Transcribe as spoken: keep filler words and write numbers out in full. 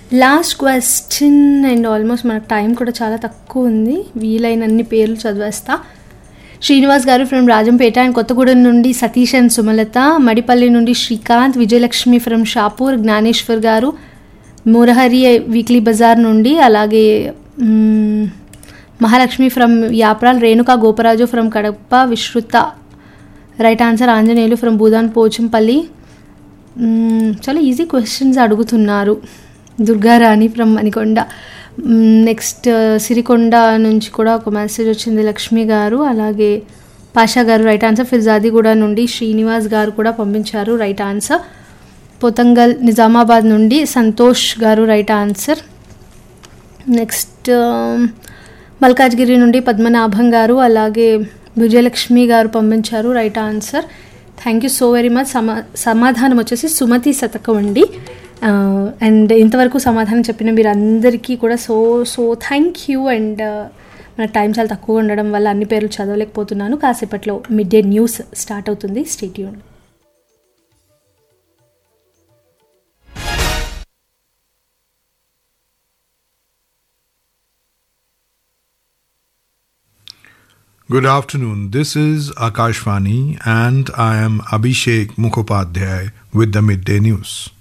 Last question and almost మనకు time కూడా చాలా తక్కువ ఉంది, వీలైనన్ని పేర్లు చదివేస్తా. శ్రీనివాస్ గారు ఫ్రమ్ రాజంపేట అండ్ కొత్తగూడెం నుండి సతీష్ అండ్ సుమలత, మడిపల్లి నుండి శ్రీకాంత్, విజయలక్ష్మి ఫ్రమ్ షాపూర్, జ్ఞానేశ్వర్ గారు మురహరి వీక్లీ బజార్ నుండి, అలాగే Mahalakshmi from Yapral, Renuka Goparaju from Kadapa, విశ్రుత right answer, Anjaneyulu from Bhoodan Pochampally. చాలా ఈజీ క్వశ్చన్స్ అడుగుతున్నారు. దుర్గారాణి ఫ్రమ్ మణికొండ. నెక్స్ట్ సిరికొండ నుంచి కూడా ఒక మెసేజ్ వచ్చింది, లక్ష్మి గారు, అలాగే పాషా గారు రైట్ ఆన్సర్. ఫిర్జాదిగూడ నుండి శ్రీనివాస్ గారు కూడా పంపించారు రైట్ ఆన్సర్. పోతంగల్ నిజామాబాద్ నుండి సంతోష్ గారు రైట్ ఆన్సర్. నెక్స్ట్ మల్కాజ్గిరి నుండి పద్మనాభం గారు, అలాగే విజయలక్ష్మి గారు పంపించారు right answer. Thank you so very much. సమా సమాధానం వచ్చేసి సుమతి శతకం అండి. అండ్ ఇంతవరకు సమాధానం చెప్పిన మీరు అందరికీ కూడా so so thank you. And మన టైం చాలా తక్కువగా ఉండడం వల్ల అన్ని పేర్లు చదవలేకపోతున్నాను. కాసేపట్లో మిడ్ డే న్యూస్ స్టార్ట్ అవుతుంది. Stay tuned. Good afternoon. This is Akashvani and I am Abhishek Mukhopadhyay with the Midday News.